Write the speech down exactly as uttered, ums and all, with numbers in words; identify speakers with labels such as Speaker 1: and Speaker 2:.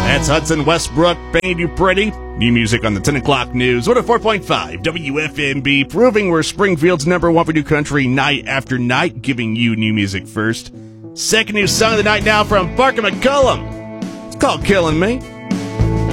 Speaker 1: That's Hudson Westbrook, Painted You Pretty. New music on the ten o'clock news. one oh four point five W F M B, proving we're Springfield's number one for new country night after night, giving you new music first. Second new song of the night now from Parker McCollum. It's called Killing Me.